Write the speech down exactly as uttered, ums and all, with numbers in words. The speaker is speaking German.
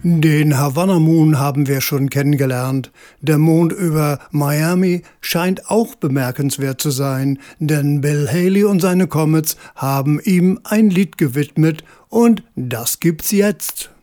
Den Havana Moon haben wir schon kennengelernt. Der Mond über Miami scheint auch bemerkenswert zu sein, denn Bill Haley und seine Comets haben ihm ein Lied gewidmet und das gibt's jetzt.